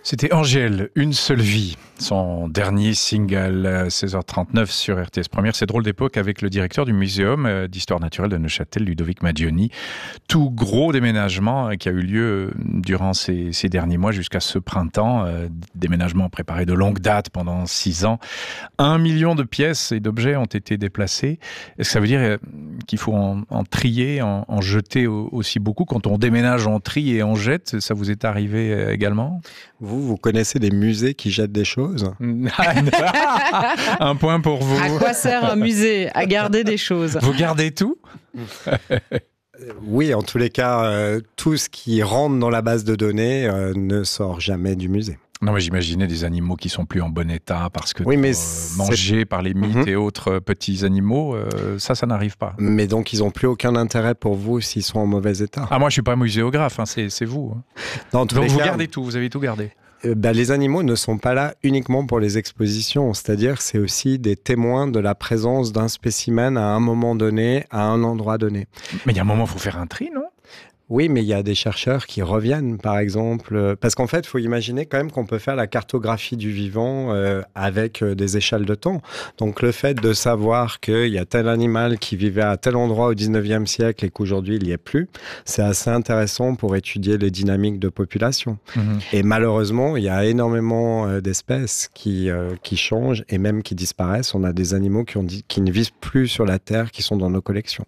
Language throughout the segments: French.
C'était Angèle, Une seule vie, son dernier single, 16h39 sur RTS Première. C'est Drôle d'époque avec le directeur du Muséum d'Histoire Naturelle de Neuchâtel, Ludovic Maggioni. Tout gros déménagement qui a eu lieu durant ces derniers mois jusqu'à ce printemps. Déménagement préparé de longue date pendant 6 ans. 1 million de pièces et d'objets ont été déplacés. Est-ce que ça veut dire qu'il faut en trier, en jeter aussi beaucoup? Quand on déménage, on trie et on jette. Ça vous est arrivé également? Vous connaissez des musées qui jettent des choses? Un point pour vous. À quoi sert un musée? À garder des choses. Vous gardez tout? Oui, en tous les cas, tout ce qui rentre dans la base de données ne sort jamais du musée. Non, mais j'imaginais des animaux qui sont plus en bon état parce que oui, mais mangés par les mythes et autres petits animaux, ça n'arrive pas. Mais donc, ils n'ont plus aucun intérêt pour vous s'ils sont en mauvais état. Ah, moi, je suis pas muséographe, hein, c'est vous. Non, donc, vous gardez tout, vous avez tout gardé. Les animaux ne sont pas là uniquement pour les expositions, c'est-à-dire c'est aussi des témoins de la présence d'un spécimen à un moment donné, à un endroit donné. Mais il y a un moment, il faut faire un tri, non ? Oui, mais il y a des chercheurs qui reviennent, par exemple. Parce qu'en fait, il faut imaginer quand même qu'on peut faire la cartographie du vivant avec des échelles de temps. Donc, le fait de savoir qu'il y a tel animal qui vivait à tel endroit au 19e siècle et qu'aujourd'hui, il n'y est plus, c'est assez intéressant pour étudier les dynamiques de population. Et malheureusement, il y a énormément d'espèces qui changent et même qui disparaissent. On a des animaux qui ne vivent plus sur la Terre, qui sont dans nos collections.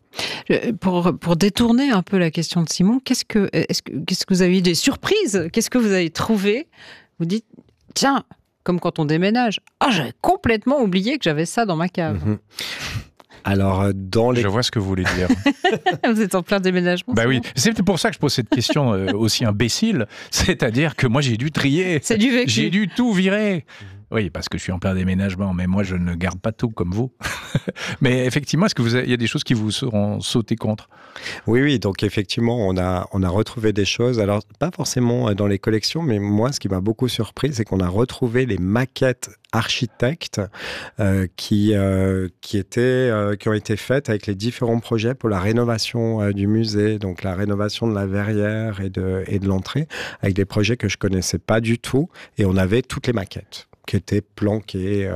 Pour détourner un peu la question de Simon, qu'est-ce que vous avez eu des surprises? Qu'est-ce que vous avez trouvé? Vous dites, tiens, comme quand on déménage, j'avais complètement oublié que j'avais ça dans ma cave. Alors, Je vois ce que vous voulez dire. Vous êtes en plein déménagement. Bah oui, c'est pour ça que je pose cette question aussi imbécile. C'est-à-dire que moi, j'ai dû trier. C'est du vécu. J'ai dû tout virer. Oui, parce que je suis en plein déménagement, mais moi, je ne garde pas tout comme vous. Mais effectivement, est-ce qu'il y a des choses qui vous seront sautées contre? Oui, donc effectivement, on a retrouvé des choses. Alors, pas forcément dans les collections, mais moi, ce qui m'a beaucoup surpris, c'est qu'on a retrouvé les maquettes architectes qui ont été faites avec les différents projets pour la rénovation du musée, donc la rénovation de la verrière et de l'entrée, avec des projets que je connaissais pas du tout, et on avait toutes les maquettes qui étaient planquées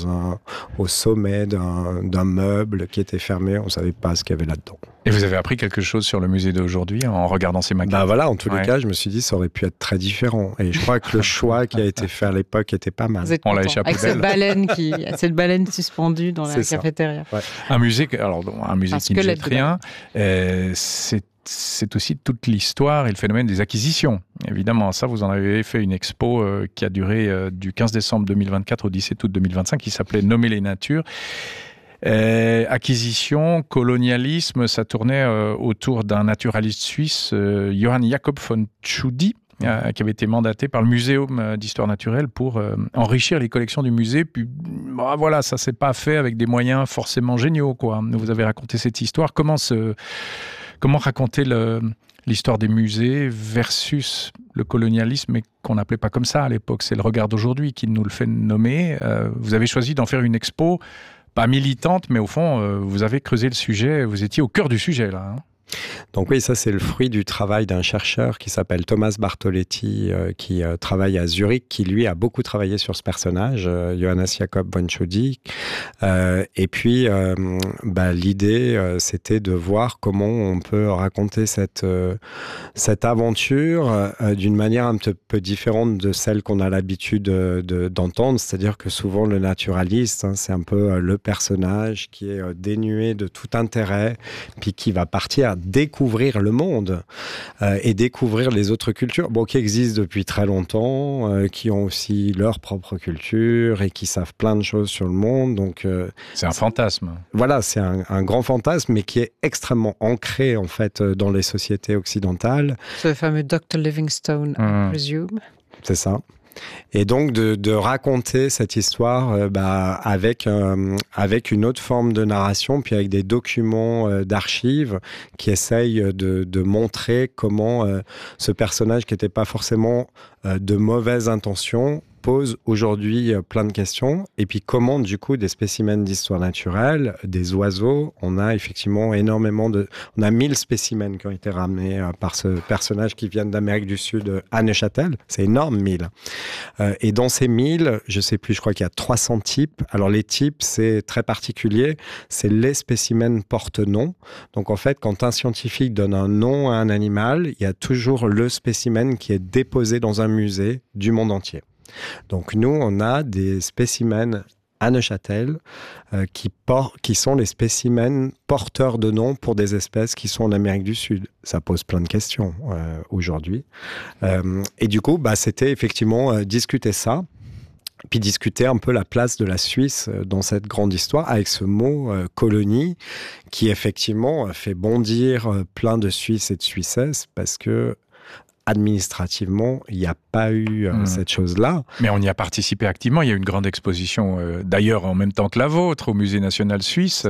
au sommet d'un meuble qui était fermé. On ne savait pas ce qu'il y avait là-dedans. Et vous avez appris quelque chose sur le musée d'aujourd'hui en regardant ces maquettes? Voilà, en tous les cas, je me suis dit ça aurait pu être très différent. Et je crois que le choix qui a été fait à l'époque était pas mal. On l'a échappé avec cette baleine suspendue dans la cafétéria. Ouais. Un musée qui ne jette rien, c'est aussi toute l'histoire et le phénomène des acquisitions. Évidemment, ça, vous en avez fait une expo qui a duré du 15 décembre 2024 au 17 août 2025, qui s'appelait « Nommer les natures ». Acquisition, colonialisme, ça tournait autour d'un naturaliste suisse, Johann Jakob von Tschudi, qui avait été mandaté par le Muséum d'Histoire Naturelle pour enrichir les collections du musée. Puis voilà, ça s'est pas fait avec des moyens forcément géniaux, quoi. Vous avez raconté cette histoire. Comment raconter l'histoire des musées versus le colonialisme, mais qu'on n'appelait pas comme ça à l'époque? C'est le regard d'aujourd'hui qui nous le fait nommer. Vous avez choisi d'en faire une expo, pas militante, mais au fond, vous avez creusé le sujet, vous étiez au cœur du sujet, là. Donc oui, ça c'est le fruit du travail d'un chercheur qui s'appelle Thomas Bartoletti, qui travaille à Zurich, qui lui a beaucoup travaillé sur ce personnage, Johannes Jakob von Tschudi. Et puis l'idée c'était de voir comment on peut raconter cette aventure d'une manière un petit peu différente de celle qu'on a l'habitude d'entendre. C'est-à-dire que souvent le naturaliste, c'est un peu le personnage qui est dénué de tout intérêt, puis qui va partir découvrir le monde et découvrir les autres cultures, qui existent depuis très longtemps, qui ont aussi leur propre culture et qui savent plein de choses sur le monde. Donc, c'est un fantasme. Voilà, c'est un grand fantasme, mais qui est extrêmement ancré en fait dans les sociétés occidentales. C'est le fameux Dr. Livingstone, I presume. C'est ça. Et donc de raconter cette histoire avec une autre forme de narration, puis avec des documents d'archives qui essayent de montrer comment ce personnage qui n'était pas forcément de mauvaises intentions pose aujourd'hui plein de questions. Et puis comment, du coup, des spécimens d'histoire naturelle, des oiseaux, on a effectivement énormément on a 1000 spécimens qui ont été ramenés par ce personnage qui vient d'Amérique du Sud, à Neuchâtel. C'est énorme, 1000. Et dans ces 1000, je sais plus, je crois qu'il y a 300 types. Alors les types, c'est très particulier. C'est les spécimens porte-nom. Donc en fait, quand un scientifique donne un nom à un animal, il y a toujours le spécimen qui est déposé dans un musée du monde entier. Donc nous, on a des spécimens à Neuchâtel qui sont les spécimens porteurs de noms pour des espèces qui sont en Amérique du Sud. Ça pose plein de questions aujourd'hui. Et du coup, c'était effectivement discuter ça, puis discuter un peu la place de la Suisse dans cette grande histoire avec ce mot colonie qui effectivement fait bondir plein de Suisses et de Suissesses parce que administrativement, il n'y a pas eu cette chose-là. Mais on y a participé activement. Il y a eu une grande exposition, d'ailleurs en même temps que la vôtre, au Musée national suisse,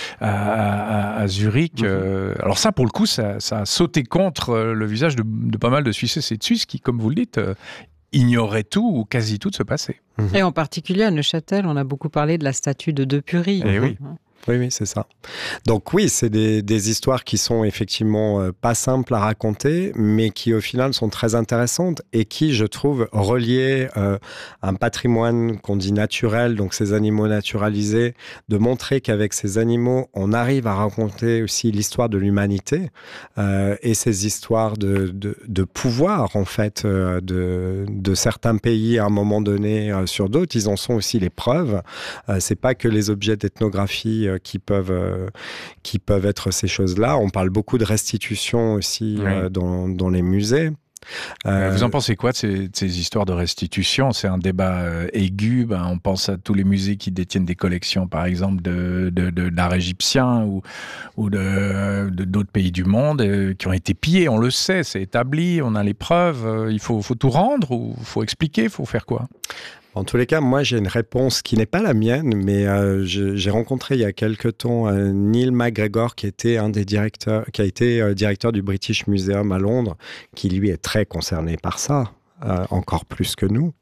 à Zurich. Alors ça, pour le coup, ça a sauté contre le visage de pas mal de Suisses et de Suisses qui, comme vous le dites, ignoraient tout ou quasi tout de ce passé. Et en particulier à Neuchâtel, on a beaucoup parlé de la statue de Depury. Et oui. Oui, c'est ça. Donc oui, c'est des histoires qui sont effectivement pas simples à raconter, mais qui au final sont très intéressantes et qui, je trouve, reliées un patrimoine qu'on dit naturel, donc ces animaux naturalisés, de montrer qu'avec ces animaux, on arrive à raconter aussi l'histoire de l'humanité et ces histoires de pouvoir, en fait, de certains pays à un moment donné sur d'autres. Ils en sont aussi les preuves. C'est pas que les objets d'ethnographie qui peuvent être ces choses-là. On parle beaucoup de restitution aussi dans les musées. Vous en pensez quoi de ces histoires de restitution ? C'est un débat aigu. On pense à tous les musées qui détiennent des collections, par exemple, de l'art égyptien ou d'autres pays du monde qui ont été pillés. On le sait, c'est établi, on a les preuves. Il faut tout rendre ou il faut expliquer, il faut faire quoi ? En tous les cas, moi, j'ai une réponse qui n'est pas la mienne, mais j'ai rencontré il y a quelque temps Neil MacGregor, qui a été directeur du British Museum à Londres, qui lui est très concerné par ça, encore plus que nous.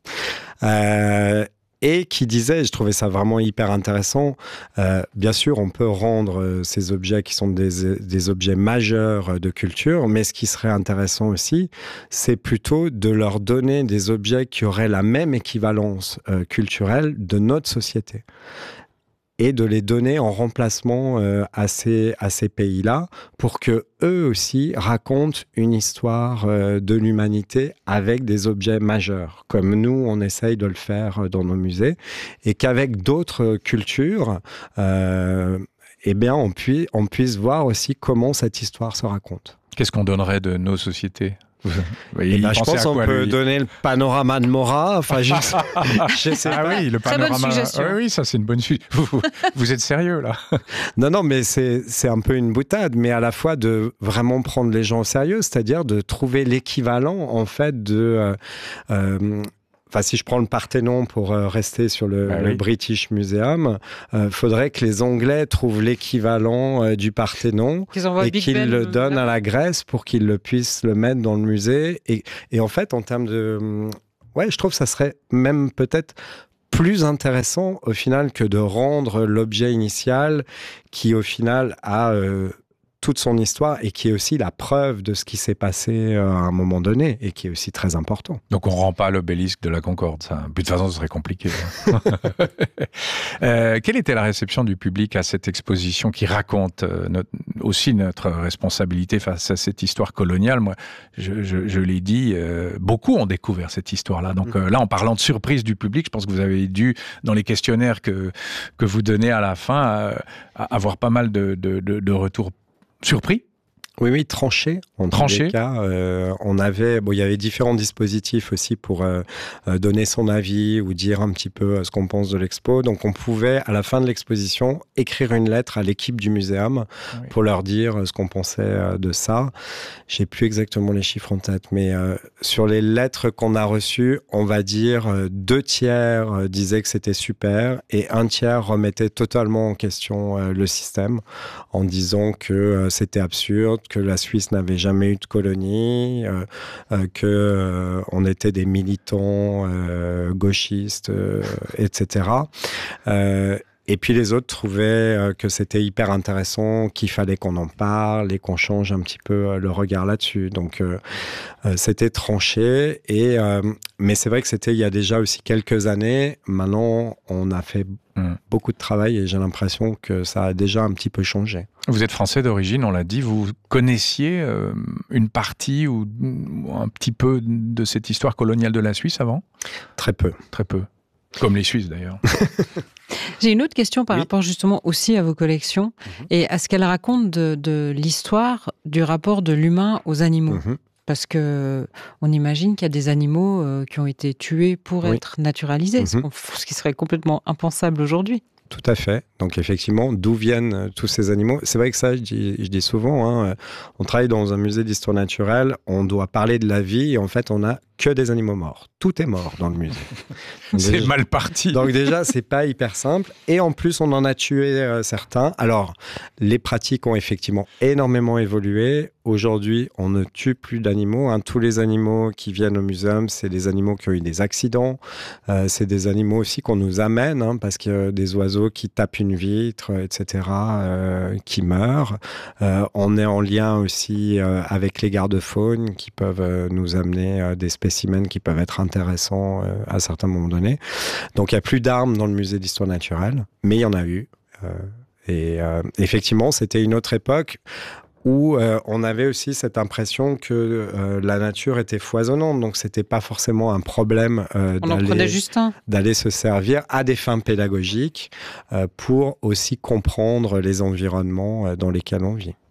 Et qui disait, je trouvais ça vraiment hyper intéressant, bien sûr, on peut rendre ces objets qui sont des objets majeurs de culture, mais ce qui serait intéressant aussi, c'est plutôt de leur donner des objets qui auraient la même équivalence culturelle de notre société. Et de les donner en remplacement à ces pays-là pour que eux aussi racontent une histoire de l'humanité avec des objets majeurs, comme nous, on essaye de le faire dans nos musées, et qu'avec d'autres cultures, on puisse voir aussi comment cette histoire se raconte. Qu'est-ce qu'on donnerait de nos sociétés ? Je pense qu'on peut donner le panorama de Maurras. Enfin, je sais pas. Oui, le panorama. Très bonne suggestion. Oui, ça c'est une bonne suggestion. Vous êtes sérieux là ? Non, mais c'est un peu une boutade, mais à la fois de vraiment prendre les gens au sérieux, c'est-à-dire de trouver l'équivalent en fait de. Si je prends le Parthénon pour rester sur le British Museum, faudrait que les Anglais trouvent l'équivalent du Parthénon et qu'ils le donnent à la Grèce pour qu'ils puissent le mettre dans le musée. Et en fait, en termes de... je trouve que ça serait même peut-être plus intéressant au final que de rendre l'objet initial qui au final a... toute son histoire et qui est aussi la preuve de ce qui s'est passé à un moment donné et qui est aussi très important. Donc on ne rend pas l'obélisque de la Concorde, ça. De toute façon, ce serait compliqué. Quelle était la réception du public à cette exposition qui raconte aussi notre responsabilité face à cette histoire coloniale ? Moi, je l'ai dit, beaucoup ont découvert cette histoire-là. Donc là, en parlant de surprise du public, je pense que vous avez dû, dans les questionnaires que vous donnez à la fin, avoir pas mal de retours surpris. Oui, tranché. En tous les cas, il y avait différents dispositifs aussi pour donner son avis ou dire un petit peu ce qu'on pense de l'expo. Donc, on pouvait, à la fin de l'exposition, écrire une lettre à l'équipe du muséum pour leur dire ce qu'on pensait de ça. J'ai plus exactement les chiffres en tête, mais sur les lettres qu'on a reçues, on va dire 2/3 disaient que c'était super et 1/3 remettait totalement en question le système en disant que c'était absurde, que la Suisse n'avait jamais eu de colonie, que on était des militants gauchistes, etc. Et puis les autres trouvaient que c'était hyper intéressant, qu'il fallait qu'on en parle et qu'on change un petit peu le regard là-dessus. Donc c'était tranché. Mais c'est vrai que c'était il y a déjà aussi quelques années. Maintenant, on a fait beaucoup de travail et j'ai l'impression que ça a déjà un petit peu changé. Vous êtes français d'origine, on l'a dit. Vous connaissiez une partie ou un petit peu de cette histoire coloniale de la Suisse avant ? Très peu. Très peu. Comme les Suisses d'ailleurs. J'ai une autre question par rapport justement aussi à vos collections et à ce qu'elles racontent de l'histoire du rapport de l'humain aux animaux. Parce que on imagine qu'il y a des animaux qui ont été tués pour être naturalisés, ce qui serait complètement impensable aujourd'hui. Tout à fait. Donc effectivement, d'où viennent tous ces animaux ? C'est vrai que ça, je dis souvent, on travaille dans un musée d'histoire naturelle, on doit parler de la vie et en fait, on n'a que des animaux morts. Tout est mort dans le musée. C'est mal parti. Donc déjà, c'est pas hyper simple. Et en plus, on en a tué certains. Alors, les pratiques ont effectivement énormément évolué. Aujourd'hui, on ne tue plus d'animaux. Tous les animaux qui viennent au muséum, c'est des animaux qui ont eu des accidents. C'est des animaux aussi qu'on nous amène, parce qu'il y a des oiseaux qui tapent une vitre, etc., qui meurent. On est en lien aussi avec les gardes-faunes qui peuvent nous amener des spécimens qui peuvent être intéressants à certains moments donnés. Donc, il n'y a plus d'armes dans le musée d'histoire naturelle, mais il y en a eu. Effectivement, c'était une autre époque où on avait aussi cette impression que la nature était foisonnante. Donc, c'était pas forcément un problème d'aller se servir à des fins pédagogiques pour aussi comprendre les environnements dans lesquels on vit.